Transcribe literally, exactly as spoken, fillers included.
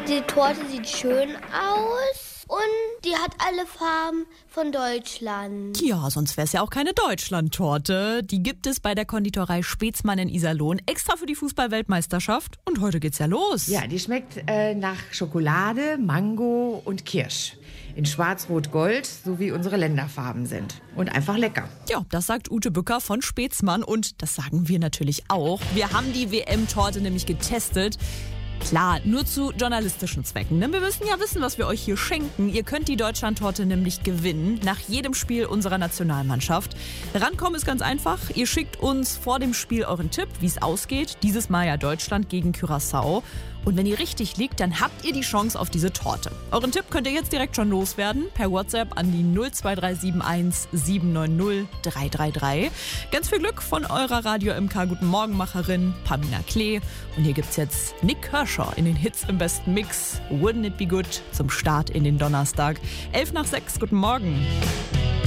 Die Torte sieht schön aus und die hat alle Farben von Deutschland. Ja, sonst wäre es ja auch keine Deutschland-Torte. Die gibt es bei der Konditorei Spetzmann in Iserlohn, extra für die Fußball-Weltmeisterschaft. Und heute geht's ja los. Ja, die schmeckt äh, nach Schokolade, Mango und Kirsch. In Schwarz-Rot-Gold, so wie unsere Länderfarben sind. Und einfach lecker. Ja, das sagt Ute Bücker von Spetzmann und das sagen wir natürlich auch. Wir haben die W M-Torte nämlich getestet. Klar, nur zu journalistischen Zwecken. Denn wir müssen ja wissen, was wir euch hier schenken. Ihr könnt die Deutschland-Torte nämlich gewinnen, nach jedem Spiel unserer Nationalmannschaft. Rankommen ist ganz einfach. Ihr schickt uns vor dem Spiel euren Tipp, wie es ausgeht. Dieses Mal ja Deutschland gegen Curaçao. Und wenn ihr richtig liegt, dann habt ihr die Chance auf diese Torte. Euren Tipp könnt ihr jetzt direkt schon loswerden. Per WhatsApp an die null zwei drei sieben eins sieben neun null drei drei drei. Ganz viel Glück von eurer Radio M K Guten Morgenmacherin Pamina Klee. Und hier gibt's jetzt Nick Kershaw in den Hits im besten Mix. Wouldn't it be good zum Start in den Donnerstag. elf nach sechs, guten Morgen.